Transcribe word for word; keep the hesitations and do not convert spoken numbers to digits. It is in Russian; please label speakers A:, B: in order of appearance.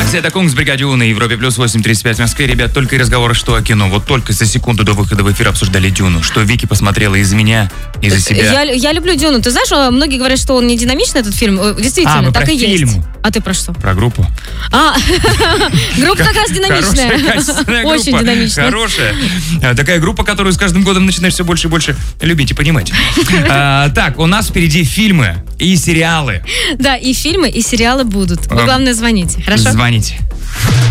A: Станция «Это Кунг» с бригадой У на Европе плюс восемь тридцать пять в Москве. Ребят, только и разговоры, что о кино. Вот только за секунду до выхода в эфир обсуждали «Дюну». Что Вики посмотрела из-за меня, из-за себя.
B: Я, я люблю «Дюну». Ты знаешь, многие говорят, что он не динамичный, этот фильм. Действительно,
A: а, мы
B: так
A: про
B: и
A: фильм.
B: есть. А ты про что?
A: Про группу.
B: А, группа как раз динамичная. Очень динамичная.
A: Хорошая. Такая группа, которую с каждым годом начинаешь все больше и больше любить и понимать. Так, у нас впереди фильмы и сериалы.
B: Да, и фильмы, и сериалы будут. Вы, главное, звоните, хорошо?
A: Звоните.